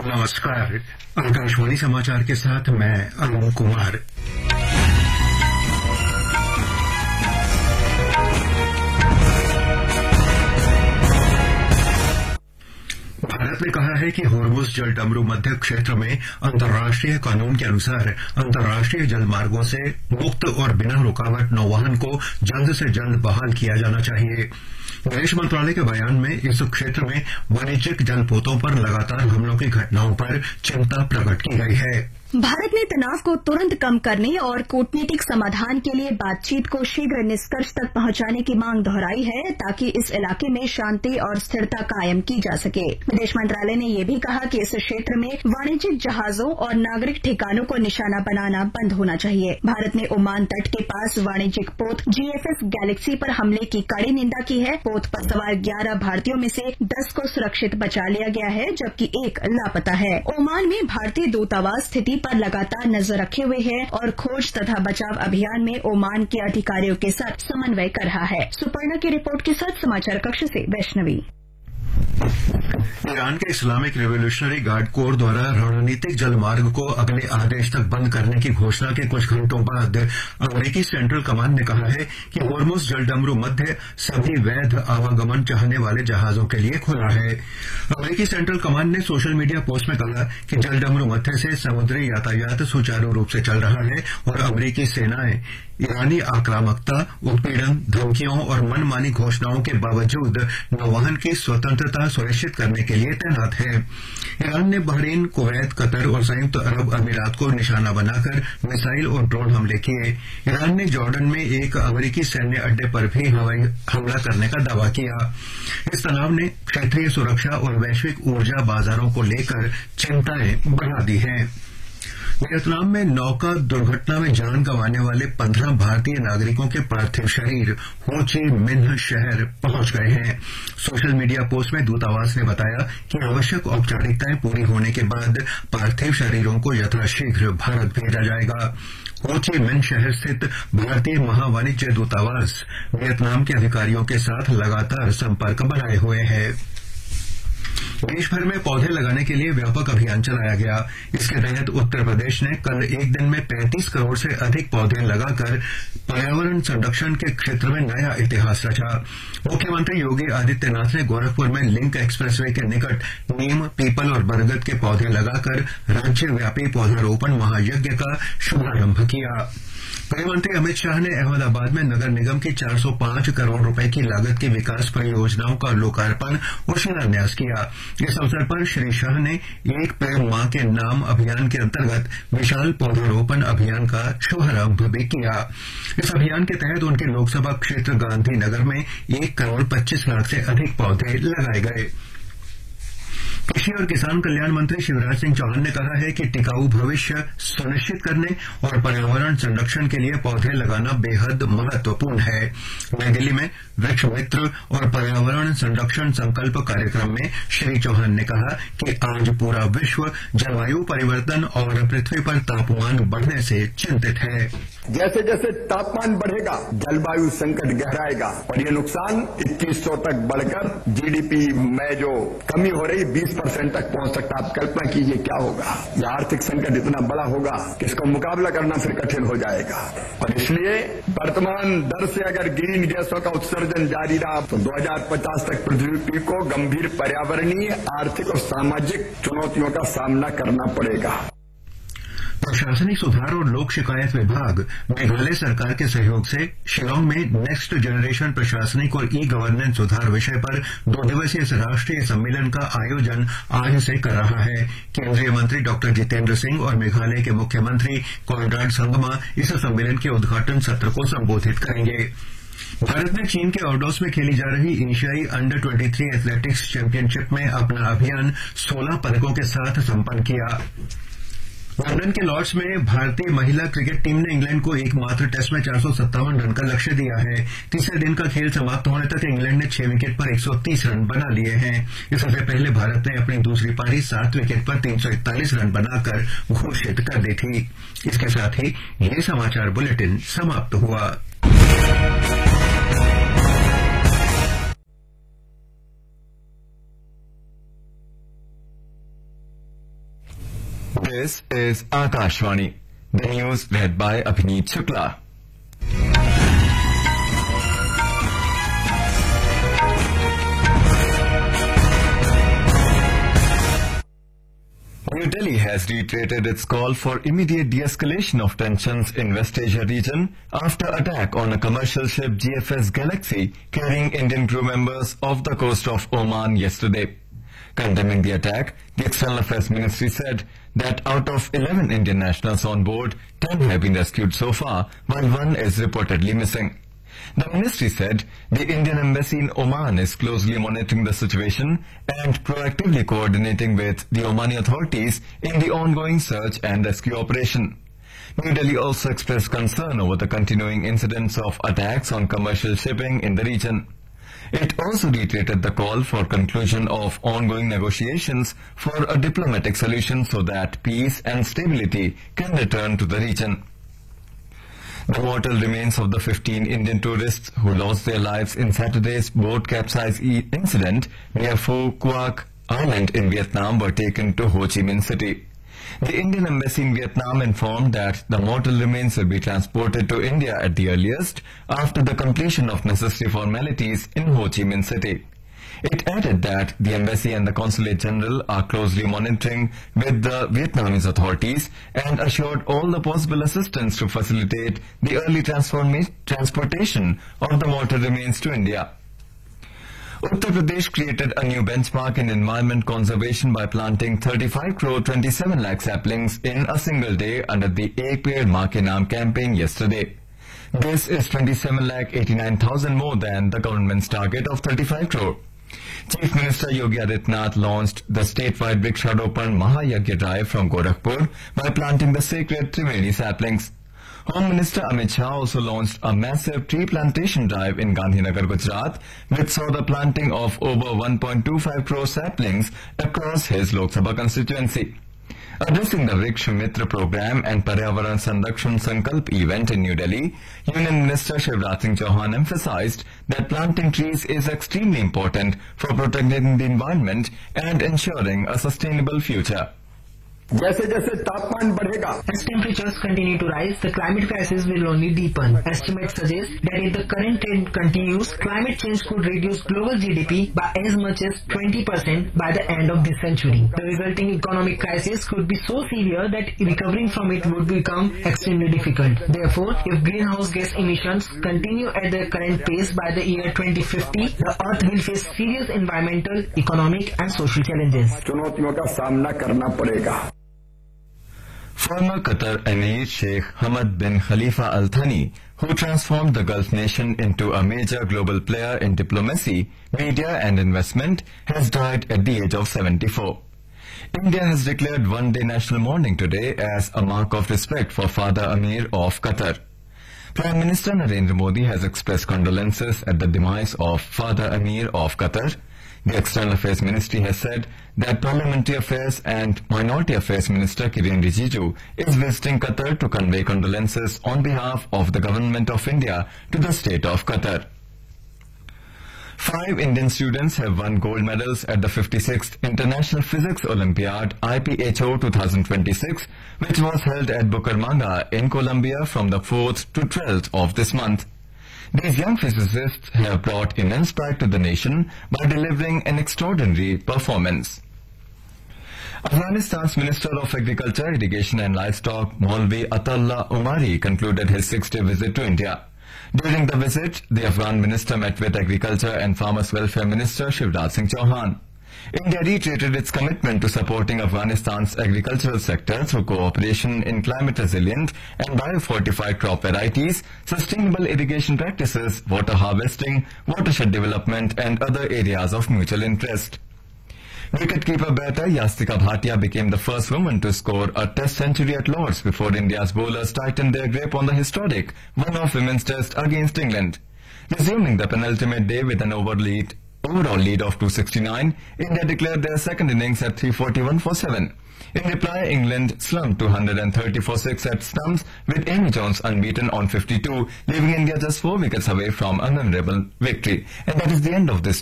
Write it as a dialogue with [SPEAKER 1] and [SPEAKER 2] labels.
[SPEAKER 1] नमस्कार। आकाशवाणी समाचार के साथ मैं अरुण कुमार। भारत ने कहा है कि होर्मुज जलडमरू मध्य क्षेत्र में अंतर्राष्ट्रीय कानून के अनुसार अंतर्राष्ट्रीय जलमार्गों से मुक्त और बिना रुकावट नौवहन को जल्द से जल्द बहाल किया जाना चाहिए। विदेश मंत्रालय के बयान में इस क्षेत्र में वाणिज्यिक जलपोतों पर लगातार हमलों की घटनाओं पर चिंता प्रकट की गई है।
[SPEAKER 2] भारत ने तनाव को तुरंत कम करने और कूटनीतिक समाधान के लिए बातचीत को शीघ्र निष्कर्ष तक पहुंचाने की मांग दोहराई है ताकि इस इलाके में शांति और स्थिरता कायम की जा सके। विदेश मंत्रालय ने यह भी कहा कि इस क्षेत्र में वाणिज्यिक जहाजों और नागरिक ठिकानों को निशाना बनाना बंद होना चाहिए। भारत ने ओमान तट के पास वाणिज्यिक पोत GFS गैलेक्सी पर हमले की कड़ी निंदा की है। पोत पर सवार 11 भारतीयों में से 10 को सुरक्षित बचा लिया गया है, जबकि एक लापता है। ओमान में भारतीय दूतावास स्थिति पर लगातार नजर रखे हुए है और खोज तथा बचाव अभियान में ओमान के अधिकारियों के साथ समन्वय कर रहा है। सुपर्णा की रिपोर्ट के साथ समाचार कक्ष से वैष्णवी।
[SPEAKER 1] ईरान के इस्लामिक रिवोल्यूशनरी गार्ड कोर द्वारा रणनीतिक जलमार्ग को अगले आदेश तक बंद करने की घोषणा के कुछ घंटों बाद अमेरिकी सेंट्रल कमांड ने कहा है कि होर्मुज जलडमरू मध्य सभी वैध आवागमन चाहने वाले जहाजों के लिए खुला है। अमेरिकी सेंट्रल कमांड ने सोशल मीडिया पोस्ट में कहा कि जलडमरू मध्य से समुद्री यातायात सुचारू रूप से चल रहा है और अमेरिकी सेनाएं ईरानी आक्रामकता, उत्पीड़न, धमकियों और मनमानी घोषणाओं के बावजूद नौवहन की स्वतंत्रता सुनिश्चित करने के लिए तैनात है। ईरान ने बहरीन, कुवैत, कतर और संयुक्त अरब अमीरात को निशाना बनाकर मिसाइल और ड्रोन हमले किए। ईरान ने जॉर्डन में एक अमेरिकी सैन्य अड्डे पर भी हवाई हमला करने का दावा किया। इस तनाव ने क्षेत्रीय सुरक्षा और वैश्विक ऊर्जा बाजारों को लेकर चिंताएं बढ़ा दी हैं। वियतनाम में नौका दुर्घटना में जान गंवाने वाले 15 भारतीय नागरिकों के पार्थिव शरीर हो ची मिन्ह शहर पहुंच गए हैं। सोशल मीडिया पोस्ट में दूतावास ने बताया कि आवश्यक औपचारिकताएं पूरी होने के बाद पार्थिव शरीरों को यथाशीघ्र भारत भेजा जाएगा। हो ची मिन्ह शहर स्थित भारतीय महावाणिज्य दूतावास वियतनाम के अधिकारियों के साथ लगातार संपर्क बनाए हुए है। देश भर में पौधे लगाने के लिए व्यापक अभियान चलाया गया। इसके तहत उत्तर प्रदेश ने कल एक दिन में 35 करोड़ से अधिक पौधे लगाकर पर्यावरण संरक्षण के क्षेत्र में नया इतिहास रचा। मुख्यमंत्री योगी आदित्यनाथ ने गोरखपुर में लिंक एक्सप्रेसवे के निकट नीम, पीपल और बरगद के पौधे लगाकर राज्यव्यापी पौधारोपण महायज्ञ का शुभारंभ किया। गृहमंत्री अमित शाह ने अहमदाबाद में नगर निगम की 405 करोड़ रुपए की लागत की विकास परियोजनाओं का लोकार्पण और शिलान्यास किया। इस अवसर पर श्री शाह ने एक पेड़ मां के नाम अभियान के अंतर्गत विशाल पौधारोपण अभियान का शुभारंभ भी किया। इस अभियान के तहत उनके लोकसभा क्षेत्र गांधीनगर में 1 करोड़ 25 लाख से अधिक पौधे लगाए गए। कृषि और किसान कल्याण मंत्री शिवराज सिंह चौहान ने कहा है कि टिकाऊ भविष्य सुनिश्चित करने और पर्यावरण संरक्षण के लिए पौधे लगाना बेहद महत्वपूर्ण है। नई दिल्ली में वृक्ष मित्र और पर्यावरण संरक्षण संकल्प कार्यक्रम में श्री चौहान ने कहा कि आज पूरा विश्व जलवायु परिवर्तन और पृथ्वी पर तापमान बढ़ने से चिंतित है।
[SPEAKER 3] जैसे जैसे तापमान बढ़ेगा जलवायु संकट गहराएगा और ये नुकसान 2100 तक बढ़कर GDP में जो कमी हो रही 20% तक पहुंच सकता। आप कल्पना कीजिए क्या होगा। यह आर्थिक संकट इतना बड़ा होगा कि इसका मुकाबला करना फिर कठिन हो जाएगा और इसलिए वर्तमान दर से अगर ग्रीन गैसों का उत्सर्जन जारी रहा तो 2050 तक पृथ्वी को गंभीर पर्यावरणीय, आर्थिक और सामाजिक चुनौतियों का सामना करना पड़ेगा।
[SPEAKER 1] प्रशासनिक सुधार और लोक शिकायत विभाग मेघालय सरकार के सहयोग से शिलांग में नेक्स्ट जनरेशन प्रशासनिक और गवर्नेंस सुधार विषय पर 2 दिवसीय इस राष्ट्रीय सम्मेलन का आयोजन आज से कर रहा है। केंद्रीय मंत्री डॉक्टर जितेंद्र सिंह और मेघालय के मुख्यमंत्री कॉनराड संगमा इस सम्मेलन के उद्घाटन सत्र को संबोधित करेंगे। भारत ने चीन के ऑर्डोस में खेली जा रही एशियाई अंडर 23 एथलेटिक्स चैंपियनशिप में अपना अभियान 16 पदकों के साथ संपन्न किया। लंदन के लॉर्ड्स में भारतीय महिला क्रिकेट टीम ने इंग्लैंड को एकमात्र टेस्ट में 457 रन का लक्ष्य दिया है। तीसरे दिन का खेल समाप्त होने तक इंग्लैंड ने 6 विकेट पर 130 रन बना लिए हैं। इससे पहले भारत ने अपनी दूसरी पारी 7 विकेट पर 341 रन बनाकर घोषित कर दी थी। इसके साथ ही ये समाचार बुलेटिन समाप्त हुआ।
[SPEAKER 4] This is Akashvani. The news read by Abhineet Shukla. New Delhi has reiterated its call for immediate de-escalation of tensions in West Asia region after attack on a commercial ship GFS Galaxy carrying Indian crew members off the coast of Oman yesterday. Condemning the attack, the External Affairs Ministry said that out of 11 Indian nationals on board, 10 have been rescued so far, while one is reportedly missing. The ministry said the Indian embassy in Oman is closely monitoring the situation and proactively coordinating with the Omani authorities in the ongoing search and rescue operation. New Delhi also expressed concern over the continuing incidents of attacks on commercial shipping in the region. It also reiterated the call for conclusion of ongoing negotiations for a diplomatic solution so that peace and stability can return to the region. The mortal remains of the 15 Indian tourists who lost their lives in Saturday's boat capsize incident near Phu Quoc Island in Vietnam were taken to Ho Chi Minh City. The Indian embassy in Vietnam informed that the mortal remains will be transported to India at the earliest after the completion of necessary formalities in Ho Chi Minh City. It added that the embassy and the consulate general are closely monitoring with the Vietnamese authorities and assured all the possible assistance to facilitate the early transportation of the mortal remains to India. Uttar Pradesh created a new benchmark in environment conservation by planting 35 crore 27 lakh saplings in a single day under the Ek Ped Maa Ke Naam campaign yesterday. This is 27 lakh 89,000 more than the government's target of 35 crore. Chief Minister Yogi Adityanath launched the statewide Vriksharopan Mahayagya drive from Gorakhpur by planting the sacred Triveni saplings. Home Minister Amit Shah also launched a massive tree plantation drive in Gandhinagar, Gujarat, which saw the planting of over 1.25 crore saplings across his Lok Sabha constituency. Addressing the Vriksha Mitra program and Paryavaran Sanrakshan Sankalp event in New Delhi, Union Minister Shivraj Singh Chauhan emphasized that planting trees is extremely important for protecting the environment and ensuring a sustainable future.
[SPEAKER 3] जैसे जैसे तापमान बढ़ेगा,
[SPEAKER 5] as temperatures continue to rise, the climate crisis will only deepen. Estimates suggest that if the current trend continues, climate change could reduce global GDP by as much as 20% by the end of this century. The resulting economic crisis could be so severe that recovering from it would become extremely difficult. Therefore, if greenhouse gas emissions continue at their current pace by the year 2050, the Earth will face serious environmental, economic and social challenges.
[SPEAKER 3] चुनौतियों का सामना करना पड़ेगा.
[SPEAKER 4] Former Qatar Emir Sheikh Hamad bin Khalifa Al Thani, who transformed the Gulf nation into a major global player in diplomacy, media and investment, has died at the age of 74. India has declared one-day national mourning today as a mark of respect for Father Amir of Qatar. Prime Minister Narendra Modi has expressed condolences at the demise of Father Amir of Qatar. The External Affairs Ministry has said that Parliamentary Affairs and Minority Affairs Minister Kiren Rijiju is visiting Qatar to convey condolences on behalf of the Government of India to the state of Qatar. 5 Indian students have won gold medals at the 56th International Physics Olympiad IPHO 2026, which was held at Bucaramanga in Colombia from the 4th to 12th of this month. These young physicists have brought immense pride to the nation by delivering an extraordinary performance. Afghanistan's Minister of Agriculture, Irrigation and Livestock, Maulvi Atallah Umari, concluded his 6-day visit to India. During the visit, the Afghan minister met with Agriculture and Farmers Welfare Minister Shivraj Singh Chauhan. India reiterated its commitment to supporting Afghanistan's agricultural sector through cooperation in climate-resilient and biofortified crop varieties, sustainable irrigation practices, water harvesting, watershed development and other areas of mutual interest. Wicketkeeper batter Yastika Bhatia became the first woman to score a test century at Lord's before India's bowlers tightened their grip on the historic one-off women's test against England. Resuming the penultimate day with an overall lead of 269, India declared their second innings at 341 for 7. In reply, England slumped to 130 for 6 at stumps with Amy Jones unbeaten on 52, leaving India just 4 wickets away from a memorable victory. And that is the end of this